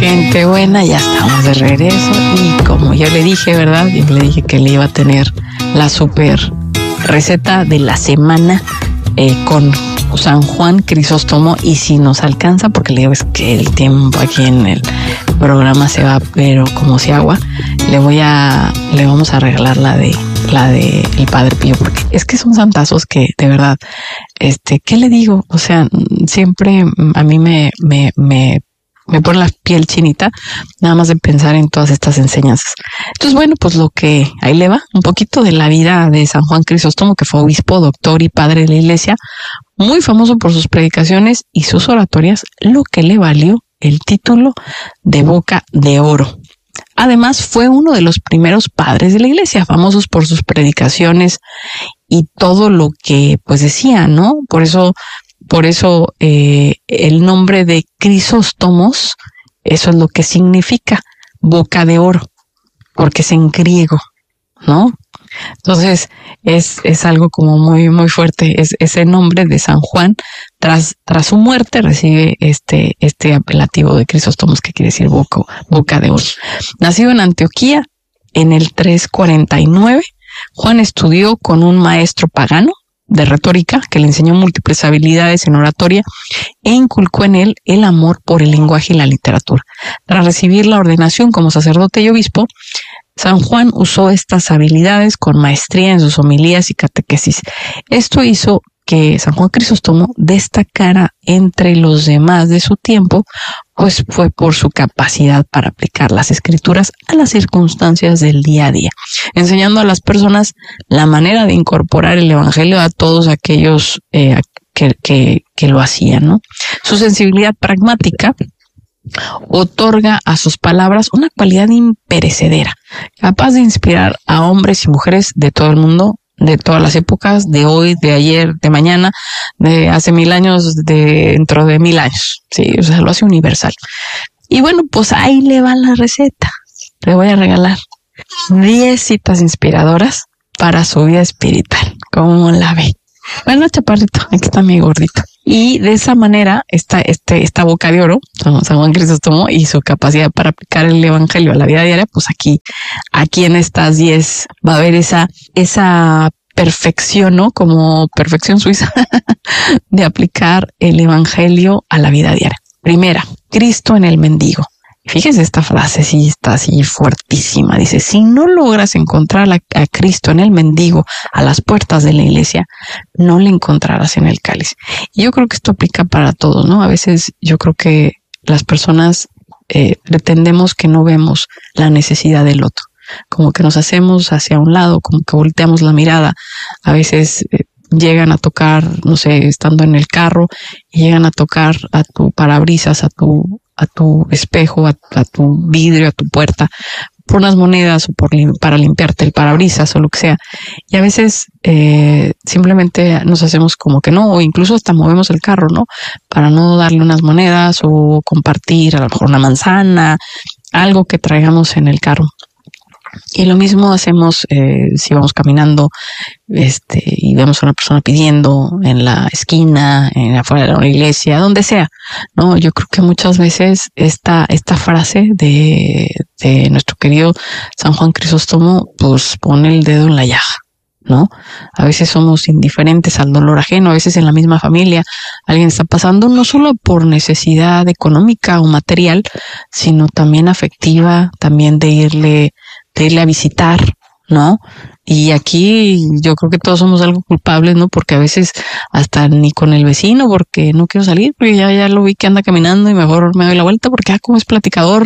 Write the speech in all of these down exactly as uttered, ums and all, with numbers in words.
Gente buena, ya estamos de regreso y como yo le dije, ¿verdad? Yo le dije que le iba a tener la super receta de la semana eh, con San Juan Crisóstomo, y si nos alcanza, porque le digo es que el tiempo aquí en el programa se va pero como si agua, le voy a, le vamos a regalar la de la de el Padre Pío, porque es que son santazos que de verdad, este, ¿qué le digo? O sea, siempre a mí me, me, me me pone la piel chinita nada más de pensar en todas estas enseñanzas. Entonces, bueno, pues lo que ahí le va, un poquito de la vida de San Juan Crisóstomo, que fue obispo, doctor y padre de la Iglesia, muy famoso por sus predicaciones y sus oratorias, lo que le valió el título de Boca de Oro. Además, fue uno de los primeros padres de la Iglesia, famosos por sus predicaciones y todo lo que pues decía, ¿no? Por eso Por eso eh, el nombre de Crisóstomos, eso es lo que significa boca de oro, porque es en griego, ¿no? Entonces es, es algo como muy, muy fuerte. Es, ese nombre de San Juan, tras, tras su muerte, recibe este, este apelativo de Crisóstomos, que quiere decir boca, boca de oro. Nacido en Antioquía en el trescientos cuarenta y nueve, Juan estudió con un maestro pagano de retórica que le enseñó múltiples habilidades en oratoria e inculcó en él el amor por el lenguaje y la literatura. Tras recibir la ordenación como sacerdote y obispo, San Juan usó estas habilidades con maestría en sus homilías y catequesis. Esto hizo que San Juan Crisóstomo destacara entre los demás de su tiempo, pues fue por su capacidad para aplicar las escrituras a las circunstancias del día a día, enseñando a las personas la manera de incorporar el evangelio a todos aquellos eh, que, que, que lo hacían, ¿no? Su sensibilidad pragmática otorga a sus palabras una cualidad imperecedera, capaz de inspirar a hombres y mujeres de todo el mundo, de todas las épocas, de hoy, de ayer, de mañana, de hace mil años, de dentro de mil años. Sí, o sea, lo hace universal. Y bueno, pues ahí le va la receta. Le voy a regalar diez citas inspiradoras para su vida espiritual. ¿Cómo la ve? Bueno, chaparrito, aquí está mi gordito. Y de esa manera, esta, este, esta boca de oro, San Juan Crisóstomo, y su capacidad para aplicar el evangelio a la vida diaria, pues aquí, aquí en estas diez va a haber esa, esa perfección, ¿no? Como perfección suiza de aplicar el evangelio a la vida diaria. Primera, Cristo en el mendigo. Fíjese, esta frase sí está así fuertísima. Dice, si no logras encontrar a, a Cristo en el mendigo a las puertas de la iglesia, no le encontrarás en el cáliz. Y yo creo que esto aplica para todos, ¿no? A veces yo creo que las personas eh, pretendemos que no vemos la necesidad del otro. Como que nos hacemos hacia un lado, como que volteamos la mirada. A veces eh, llegan a tocar, no sé, estando en el carro, y llegan a tocar a tu parabrisas, a tu a tu espejo, a, a tu vidrio, a tu puerta, por unas monedas o por para limpiarte el parabrisas o lo que sea. Y a veces eh, simplemente nos hacemos como que no, o incluso hasta movemos el carro, ¿no? Para no darle unas monedas o compartir a lo mejor una manzana, algo que traigamos en el carro. Y lo mismo hacemos eh, si vamos caminando este y vemos a una persona pidiendo en la esquina, en afuera de una iglesia, donde sea, ¿no? Yo creo que muchas veces esta esta frase de, de nuestro querido San Juan Crisóstomo pues pone el dedo en la llaga, ¿no? A veces somos indiferentes al dolor ajeno, a veces en la misma familia alguien está pasando no solo por necesidad económica o material, sino también afectiva, también de irle de irle a visitar, ¿no? Y aquí yo creo que todos somos algo culpables, ¿no? Porque a veces hasta ni con el vecino, porque no quiero salir, porque ya, ya lo vi que anda caminando y mejor me doy la vuelta porque ah, como es platicador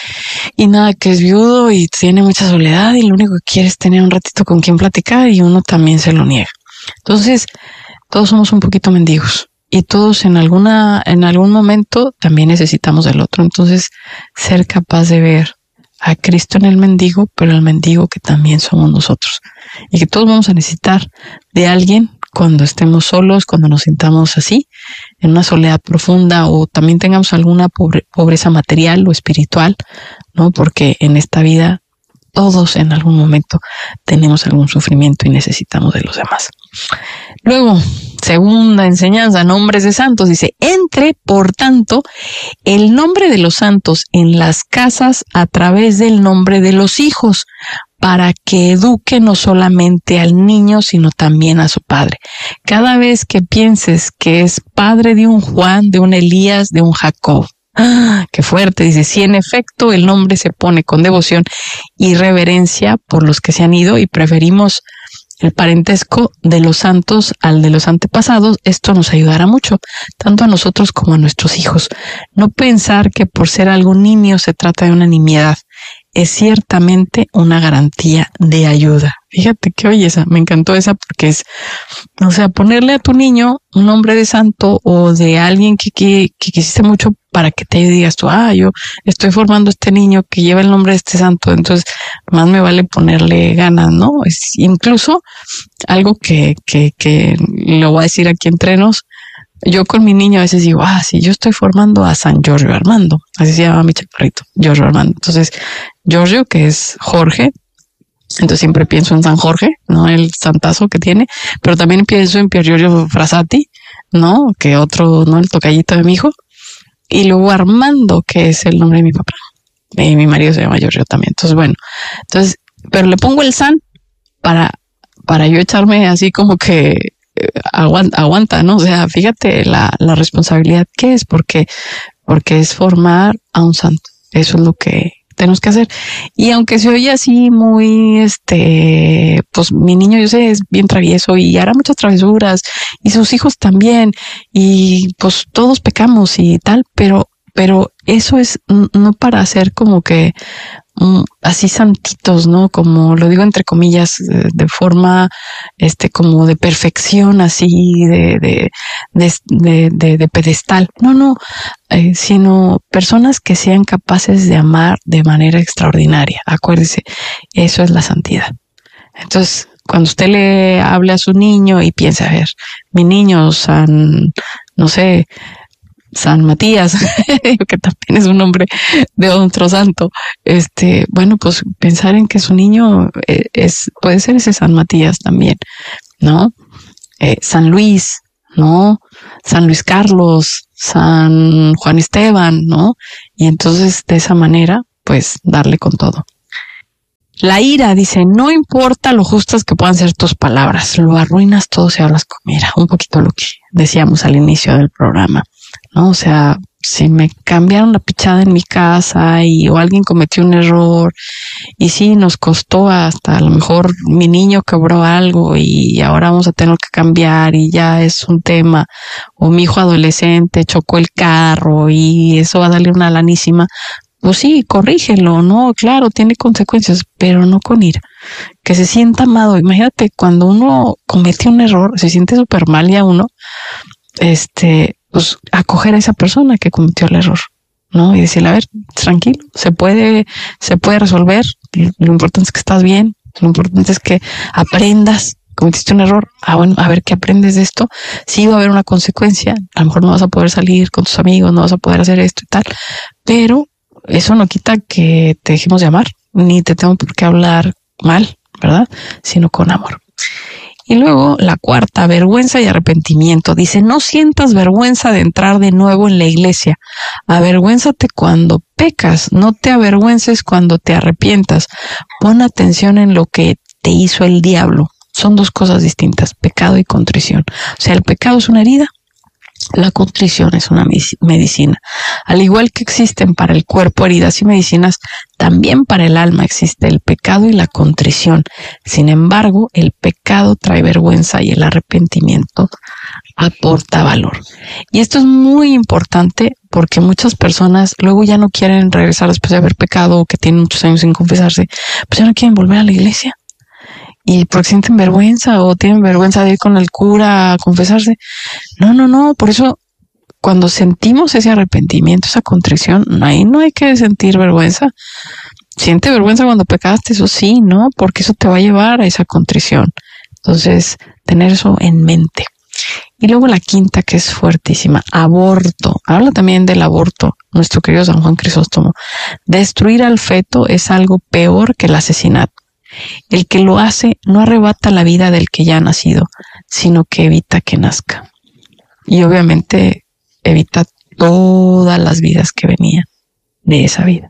y nada, que es viudo y tiene mucha soledad y lo único que quiere es tener un ratito con quien platicar y uno también se lo niega. Entonces, todos somos un poquito mendigos y todos en alguna, en algún momento también necesitamos del otro. Entonces, ser capaz de ver a Cristo en el mendigo, pero el mendigo que también somos nosotros. Y que todos vamos a necesitar de alguien cuando estemos solos, cuando nos sintamos así, en una soledad profunda, o también tengamos alguna pobre, pobreza material o espiritual, ¿no? Porque en esta vida todos en algún momento tenemos algún sufrimiento y necesitamos de los demás. Luego, segunda enseñanza, nombres de santos, dice, entre, por tanto, el nombre de los santos en las casas a través del nombre de los hijos, para que eduque no solamente al niño, sino también a su padre. Cada vez que pienses que es padre de un Juan, de un Elías, de un Jacob, ¡ah, qué fuerte! Dice, si en efecto el nombre se pone con devoción y reverencia por los que se han ido y preferimos el parentesco de los santos al de los antepasados, esto nos ayudará mucho, tanto a nosotros como a nuestros hijos. No pensar que por ser algún nimio se trata de una nimiedad. Es ciertamente una garantía de ayuda. Fíjate qué belleza, me encantó esa porque es, o sea, ponerle a tu niño un nombre de santo o de alguien que, que, que quisiste mucho para que te digas tú, ah, yo estoy formando este niño que lleva el nombre de este santo, entonces más me vale ponerle ganas, ¿no? Es incluso algo que, que, que lo voy a decir aquí entre nos. Yo con mi niño a veces digo, ah, sí, yo estoy formando a San Giorgio Armando, así se llama mi chaparrito, Giorgio Armando. Entonces, Giorgio, que es Jorge, entonces siempre pienso en San Jorge, ¿no? El santazo que tiene, pero también pienso en Pier Giorgio Frassati, ¿no? Que otro, ¿no? El tocallito de mi hijo. Y luego Armando, que es el nombre de mi papá. Y mi marido se llama Giorgio también. Entonces, bueno, entonces, pero le pongo el San para, para yo echarme así como que aguanta, aguanta, ¿no? O sea, fíjate la, la responsabilidad que es, porque, porque es formar a un santo. Eso es lo que tenemos que hacer. Y aunque se oye así muy, este, pues mi niño, yo sé, es bien travieso y hará muchas travesuras y sus hijos también. Y pues todos pecamos y tal, pero, pero eso es no para hacer como que um, así santitos, ¿no? Como lo digo entre comillas, de, de forma, este, como de perfección, así, de, de, de, de, de, de pedestal. No, no, eh, sino personas que sean capaces de amar de manera extraordinaria. Acuérdese, eso es la santidad. Entonces, cuando usted le hable a su niño y piense, a ver, mi niño, San, no sé, San Matías, que también es un nombre de otro santo, este, bueno, pues pensar en que su niño es, puede ser ese San Matías también, ¿no? Eh, San Luis, ¿no? San Luis Carlos, San Juan Esteban, ¿no? Y entonces de esa manera, pues darle con todo. La ira, dice, no importa lo justas que puedan ser tus palabras, lo arruinas todo si hablas con ira. Un poquito lo que decíamos al inicio del programa, ¿no? O sea, si me cambiaron la pichada en mi casa y o alguien cometió un error y sí nos costó hasta a lo mejor mi niño quebró algo y ahora vamos a tener que cambiar y ya es un tema, o mi hijo adolescente chocó el carro y eso va a darle una lanísima. Pues sí, corrígelo, ¿no? Claro, tiene consecuencias, pero no con ira. Que se sienta amado. Imagínate, cuando uno comete un error, se siente súper mal ya uno, este, pues acoger a esa persona que cometió el error, ¿no? Y decirle, a ver, tranquilo, se puede, se puede resolver. Lo importante es que estás bien, lo importante es que aprendas. Cometiste un error, ah, bueno, a ver qué aprendes de esto. Sí va a haber una consecuencia, a lo mejor no vas a poder salir con tus amigos, no vas a poder hacer esto y tal, pero eso no quita que te dejemos de amar, ni te tengo por qué hablar mal, ¿verdad? Sino con amor. Y luego la cuarta, vergüenza y arrepentimiento. Dice, no sientas vergüenza de entrar de nuevo en la iglesia. Avergüénzate cuando pecas, no te avergüences cuando te arrepientas. Pon atención en lo que te hizo el diablo. Son dos cosas distintas, pecado y contrición. O sea, el pecado es una herida. La contrición es una medicina. Al igual que existen para el cuerpo heridas y medicinas, también para el alma existe el pecado y la contrición. Sin embargo, el pecado trae vergüenza y el arrepentimiento aporta valor. Y esto es muy importante porque muchas personas luego ya no quieren regresar después de haber pecado o que tienen muchos años sin confesarse, pues ya no quieren volver a la iglesia. Y porque sienten vergüenza o tienen vergüenza de ir con el cura a confesarse. No, no, no. Por eso, cuando sentimos ese arrepentimiento, esa contrición, ahí no hay que sentir vergüenza. Siente vergüenza cuando pecaste, eso sí, ¿no? Porque eso te va a llevar a esa contrición. Entonces, tener eso en mente. Y luego la quinta, que es fuertísima, aborto. Habla también del aborto, nuestro querido San Juan Crisóstomo. Destruir al feto es algo peor que el asesinato. El que lo hace no arrebata la vida del que ya ha nacido, sino que evita que nazca. Y obviamente evita todas las vidas que venían de esa vida.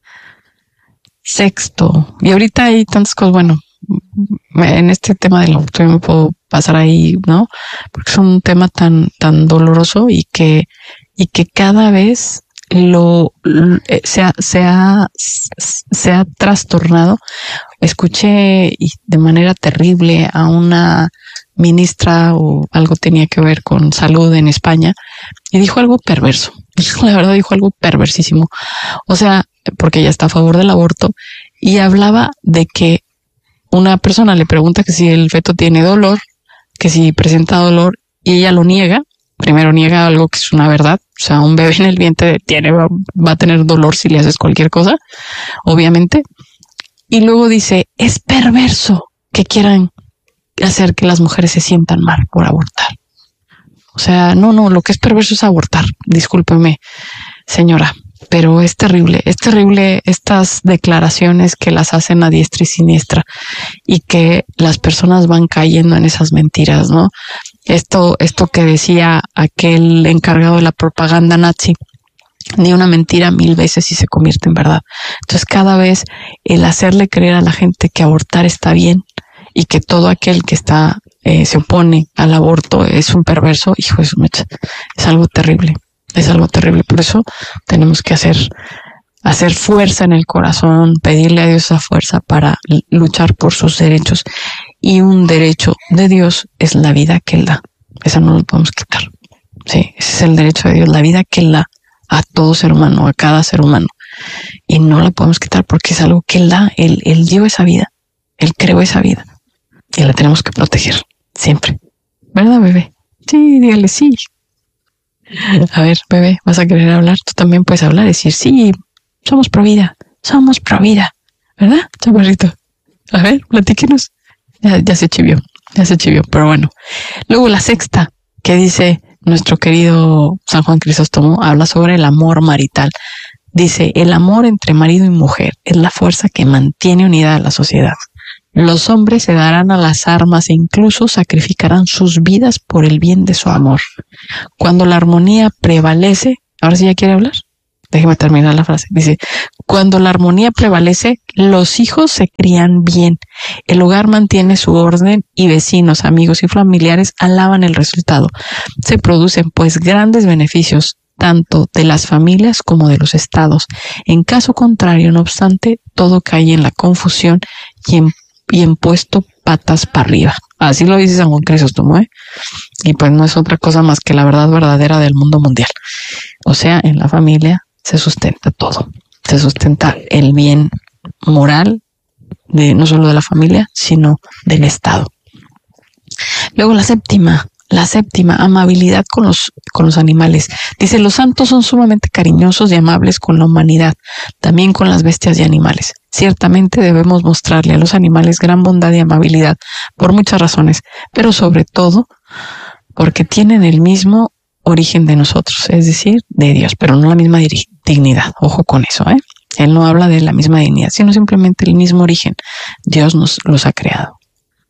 Sexto, y ahorita hay tantas cosas, bueno, en este tema del aborto yo me puedo pasar ahí, ¿no? Porque es un tema tan, tan doloroso y que, y que cada vez lo, se ha, se ha, se ha trastornado. Escuché de manera terrible a una ministra o algo tenía que ver con salud en España y dijo algo perverso. La verdad dijo algo perversísimo. O sea, porque ella está a favor del aborto y hablaba de que una persona le pregunta que si el feto tiene dolor, que si presenta dolor y ella lo niega. Primero niega algo que es una verdad. O sea, un bebé en el vientre tiene, va, va a tener dolor si le haces cualquier cosa, obviamente. Y luego dice, es perverso que quieran hacer que las mujeres se sientan mal por abortar. O sea, no, no, lo que es perverso es abortar. Discúlpeme, señora, pero es terrible, es terrible estas declaraciones que las hacen a diestra y siniestra y que las personas van cayendo en esas mentiras, ¿no? Esto, esto que decía aquel encargado de la propaganda nazi, ni una mentira mil veces y se convierte en verdad. Entonces cada vez el hacerle creer a la gente que abortar está bien y que todo aquel que está eh, se opone al aborto es un perverso, hijo de su mecha, es algo terrible, es algo terrible. Por eso tenemos que hacer hacer fuerza en el corazón, pedirle a Dios esa fuerza para luchar por sus derechos. Y un derecho de Dios es la vida que Él da. Esa no lo podemos quitar. Sí, ese es el derecho de Dios, la vida que Él da a todo ser humano, a cada ser humano. Y no la podemos quitar porque es algo que Él da. Él, él dio esa vida. Él creó esa vida. Y la tenemos que proteger siempre. ¿Verdad, bebé? Sí, dígale sí. A ver, bebé, ¿vas a querer hablar? Tú también puedes hablar, decir sí, somos pro vida, somos pro vida. ¿Verdad, chaparrito? A ver, platíquenos. Ya, ya se chivió, ya se chivió, pero bueno. Luego la sexta, que dice nuestro querido San Juan Crisóstomo, habla sobre el amor marital. Dice, el amor entre marido y mujer es la fuerza que mantiene unida a la sociedad. Los hombres se darán a las armas e incluso sacrificarán sus vidas por el bien de su amor. Cuando la armonía prevalece, ahora sí ya quiere hablar. Déjeme terminar la frase. Dice, cuando la armonía prevalece, los hijos se crían bien, el hogar mantiene su orden y vecinos, amigos y familiares alaban el resultado. Se producen pues grandes beneficios tanto de las familias como de los estados. En caso contrario, no obstante, todo cae en la confusión y en, y en puesto patas para arriba. Así lo dice San Juan Crisóstomo, ¿eh? Y pues no es otra cosa más que la verdad verdadera del mundo mundial. O sea, en la familia se sustenta todo. Se sustenta el bien moral de no solo de la familia, sino del Estado. Luego la séptima, la séptima, amabilidad con los, con los animales. Dice, los santos son sumamente cariñosos y amables con la humanidad, también con las bestias y animales. Ciertamente debemos mostrarle a los animales gran bondad y amabilidad por muchas razones, pero sobre todo porque tienen el mismo origen de nosotros, es decir, de Dios, pero no la misma dignidad. Ojo con eso, ¿eh? Él no habla de la misma dignidad, sino simplemente el mismo origen. Dios nos los ha creado.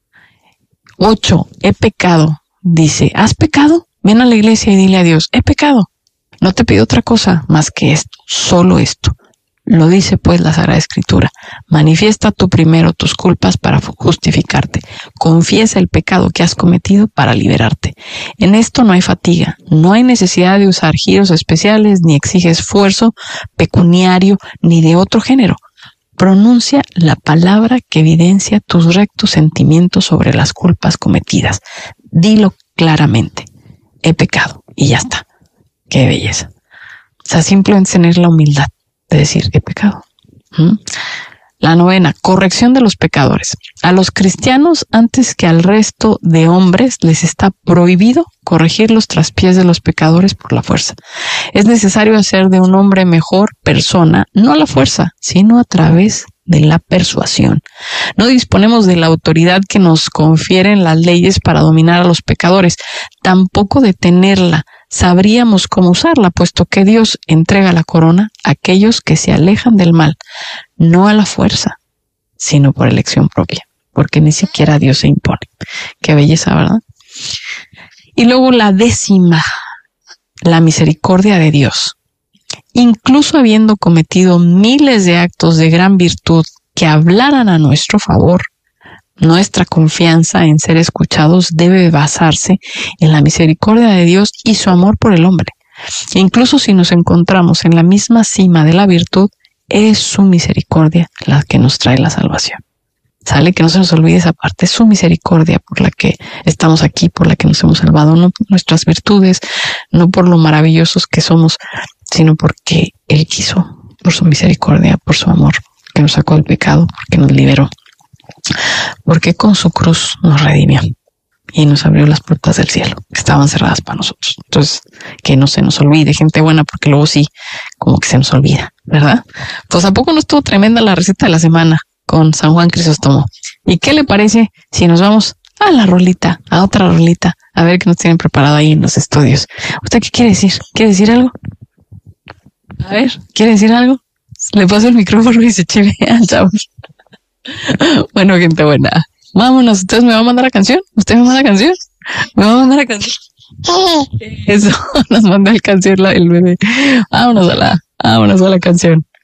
Ocho, he pecado. Dice, ¿has pecado? Ven a la iglesia y dile a Dios, he pecado. No te pido otra cosa más que esto, solo esto. Lo dice pues la Sagrada Escritura. Manifiesta tú primero tus culpas para justificarte. Confiesa el pecado que has cometido para liberarte. En esto no hay fatiga, no hay necesidad de usar giros especiales, ni exige esfuerzo pecuniario, ni de otro género. Pronuncia la palabra que evidencia tus rectos sentimientos sobre las culpas cometidas. Dilo claramente. He pecado. Y ya está. Qué belleza. O sea, simplemente tener la humildad de decir, he pecado. ¿Mm? La novena, corrección de los pecadores. A los cristianos, antes que al resto de hombres, les está prohibido corregir los traspiés de los pecadores por la fuerza. Es necesario hacer de un hombre mejor persona, no a la fuerza, sino a través de la persuasión. No disponemos de la autoridad que nos confieren las leyes para dominar a los pecadores, tampoco de tenerla. Sabríamos cómo usarla, puesto que Dios entrega la corona a aquellos que se alejan del mal, no a la fuerza. sino por elección propia, porque ni siquiera Dios se impone. Qué belleza, ¿verdad? Y luego la décima, la misericordia de Dios. Incluso habiendo cometido miles de actos de gran virtud que hablaran a nuestro favor, nuestra confianza en ser escuchados debe basarse en la misericordia de Dios y su amor por el hombre. Incluso si nos encontramos en la misma cima de la virtud, es su misericordia la que nos trae la salvación. Sale, que no se nos olvide esa parte, es su misericordia por la que estamos aquí, por la que nos hemos salvado, no por nuestras virtudes, no por lo maravillosos que somos, sino porque Él quiso, por su misericordia, por su amor, que nos sacó del pecado, porque nos liberó, porque con su cruz nos redimió y nos abrió las puertas del cielo, que estaban cerradas para nosotros. Entonces, que no se nos olvide, gente buena, porque luego sí, como que se nos olvida, ¿verdad? Pues ¿a poco no estuvo tremenda la receta de la semana con San Juan Crisóstomo? ¿Y qué le parece si nos vamos a la rolita, a otra rolita, a ver qué nos tienen preparado ahí en los estudios? ¿Usted qué quiere decir? ¿Quiere decir algo? A ver, ¿quiere decir algo? Le paso el micrófono y se chive al chavo. Bueno, gente buena, vámonos. ¿Usted me va a mandar la canción? ¿Usted me manda la canción? ¿Me va a mandar la canción? Eso, nos manda la canción la, el bebé. Vámonos a la, vámonos a la canción.